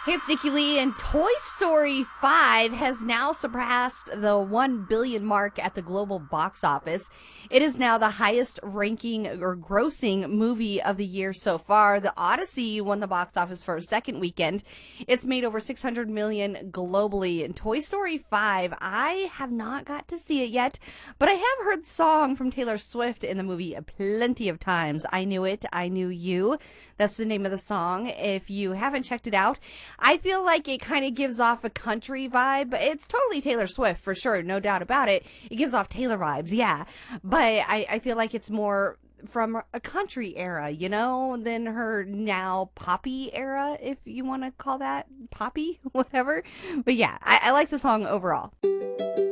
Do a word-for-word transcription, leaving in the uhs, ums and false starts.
Hey, it's Nikki Lee, and Toy Story five has now surpassed the one billion mark at the global box office. It is now the highest ranking or grossing movie of the year so far. The Odyssey won the box office for a second weekend. It's made over six hundred million globally. And Toy Story five, I have not got to see it yet, but I have heard the song from Taylor Swift in the movie plenty of times. I Knew It, I Knew You. That's the name of the song. If you haven't checked it out, I feel like it kind of gives off a country vibe. It's totally Taylor Swift for sure, no doubt about it. It gives off Taylor vibes, yeah. But I, I feel like it's more from a country era, you know, than her now poppy era, if you want to call that poppy, whatever. But yeah, I, I like the song overall.